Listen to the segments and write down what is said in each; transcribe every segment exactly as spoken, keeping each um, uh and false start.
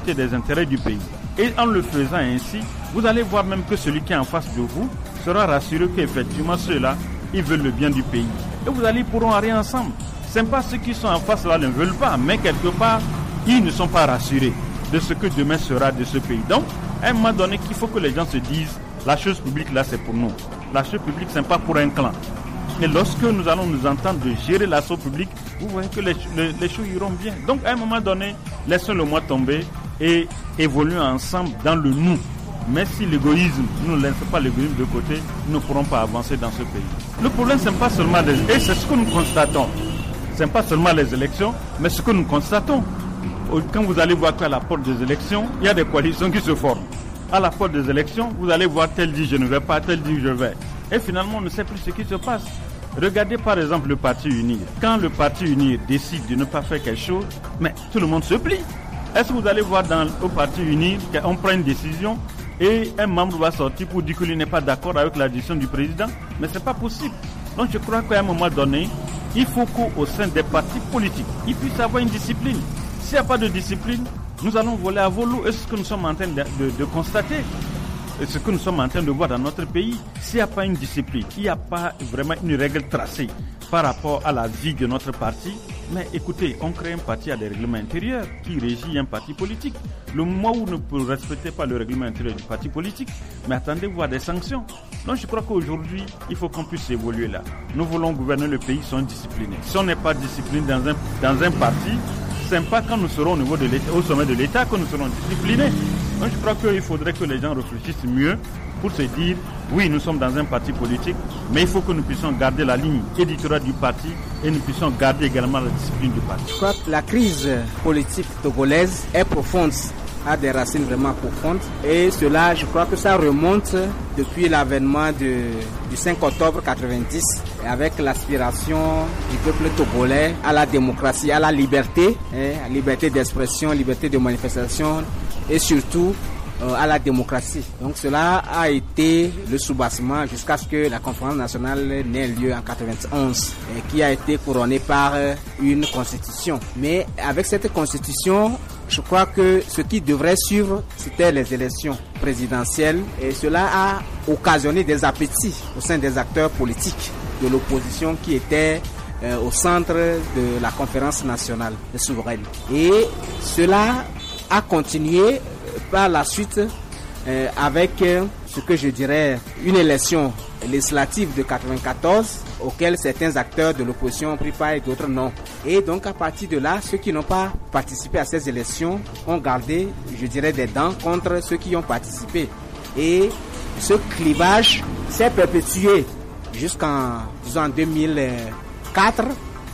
discuter des intérêts du pays. Et en le faisant ainsi, vous allez voir même que celui qui est en face de vous sera rassuré qu'effectivement ceux-là, ils veulent le bien du pays. Et vous allez pourront aller ensemble. Ce n'est pas ceux qui sont en face là ne veulent pas, mais quelque part, ils ne sont pas rassurés de ce que demain sera de ce pays. Donc, à un moment donné, qu'il faut que les gens se disent, la chose publique là, c'est pour nous. La chose publique, ce n'est pas pour un clan. Mais lorsque nous allons nous entendre de gérer la chose publique, vous voyez que les, les, les choses iront bien. Donc, à un moment donné, laissons le moi tomber et évoluons ensemble dans le nous. Mais si l'égoïsme, nous ne laissons pas l'égoïsme de côté, nous ne pourrons pas avancer dans ce pays. Le problème, ce n'est pas seulement les... Et c'est ce que nous constatons. Ce n'est pas seulement les élections, mais ce que nous constatons. Quand vous allez voir qu'à la porte des élections, il y a des coalitions qui se forment. À la porte des élections, vous allez voir tel dit je ne vais pas, tel dit je vais. Et finalement, on ne sait plus ce qui se passe. Regardez par exemple le Parti Unir. Quand le Parti Unir décide de ne pas faire quelque chose, mais tout le monde se plie. Est-ce que vous allez voir dans, au Parti Unir qu'on prend une décision et un membre va sortir pour dire qu'il n'est pas d'accord avec la décision du président? Mais ce n'est pas possible. Donc je crois qu'à un moment donné, il faut qu'au sein des partis politiques, il puisse y avoir une discipline. S'il n'y a pas de discipline, nous allons voler à volo. Et ce que nous sommes en train de, de, de constater, et ce que nous sommes en train de voir dans notre pays, s'il n'y a pas une discipline, il n'y a pas vraiment une règle tracée par rapport à la vie de notre parti, mais écoutez, on crée un parti à des règlements intérieurs qui régit un parti politique. Le moment où vous ne respectez pas le règlement intérieur du parti politique, mais attendez voir des sanctions. Donc je crois qu'aujourd'hui, il faut qu'on puisse évoluer là. Nous voulons gouverner le pays, sont disciplinés. Si on n'est pas discipliné dans un, dans un parti, c'est pas quand nous serons au niveau de l'État, au sommet de l'État que nous serons disciplinés. Donc je crois qu'il faudrait que les gens réfléchissent mieux pour se dire, oui, nous sommes dans un parti politique, mais il faut que nous puissions garder la ligne éditoriale du parti et nous puissions garder également la discipline du parti. Je crois que la crise politique togolaise est profonde, a des racines vraiment profondes. Et cela, je crois que ça remonte depuis l'avènement de, du cinq octobre quatre-vingt-dix, avec l'aspiration du peuple togolais à la démocratie, à la liberté, hein, à la liberté d'expression, liberté de manifestation et surtout euh, à la démocratie. Donc cela a été le soubassement jusqu'à ce que la conférence nationale n'ait lieu en quatre-vingt-onze, et qui a été couronnée par une constitution. Mais avec cette constitution, je crois que ce qui devrait suivre, c'était les élections présidentielles, et cela a occasionné des appétits au sein des acteurs politiques de l'opposition qui étaient euh, au centre de la conférence nationale souveraine. Et cela a continué par la suite euh, avec euh, ce que je dirais une élection législative de quatre-vingt-quatorze auquel certains acteurs de l'opposition ont pris part et d'autres non. Et donc à partir de là, ceux qui n'ont pas participé à ces élections ont gardé, je dirais, des dents contre ceux qui ont participé. Et ce clivage s'est perpétué jusqu'en disons, deux mille quatre,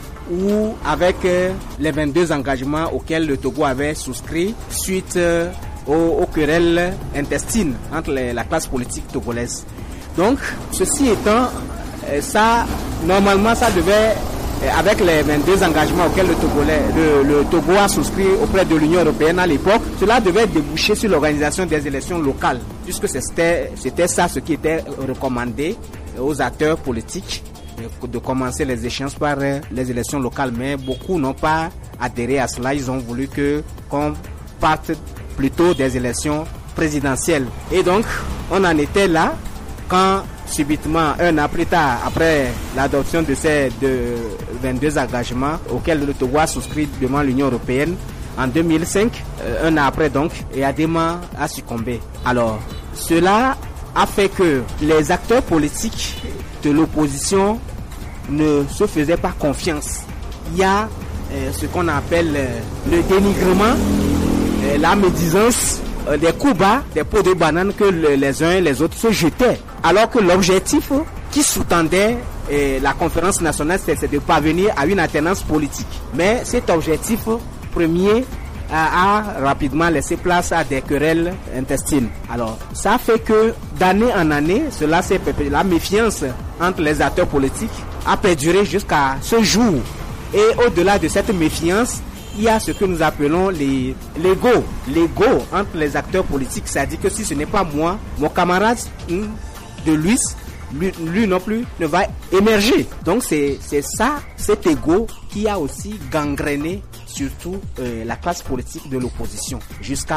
où avec euh, les vingt-deux engagements auxquels le Togo avait souscrit suite euh, aux, aux querelles intestines entre les, la classe politique togolaise. Donc, ceci étant, euh, ça, normalement, ça devait, euh, avec les vingt-deux engagements auxquels le, Togolais, le, le Togo a souscrit auprès de l'Union européenne à l'époque, cela devait déboucher sur l'organisation des élections locales, puisque c'était, c'était ça ce qui était recommandé aux acteurs politiques, de commencer les échéances par les élections locales, mais beaucoup n'ont pas adhéré à cela. Ils ont voulu que qu'on parte plutôt des élections présidentielles. Et donc, on en était là quand subitement, un an plus tard, après l'adoption de ces de vingt-deux engagements auxquels le Togo a souscrit devant l'Union européenne en deux mille cinq, un an après donc, et Adema a succombé. Alors, cela a fait que les acteurs politiques de l'opposition ne se faisaient pas confiance. Il y a euh, ce qu'on appelle euh, le dénigrement, euh, la médisance, euh, des coups bas, des pots de banane que le, les uns et les autres se jetaient. Alors que l'objectif qui sous-tendait euh, la conférence nationale, c'est de parvenir à une alternance politique. Mais cet objectif premier a, a rapidement laissé place à des querelles intestines. Alors, ça fait que d'année en année, cela s'est perpétué. La méfiance entre les acteurs politiques a perduré jusqu'à ce jour. Et au-delà de cette méfiance, il y a ce que nous appelons les l'ego. L'ego entre les acteurs politiques, c'est-à-dire que si ce n'est pas moi, mon camarade de lui, lui, lui non plus, ne va émerger. Donc c'est, c'est ça, cet ego qui a aussi gangréné surtout euh, la classe politique de l'opposition jusqu'à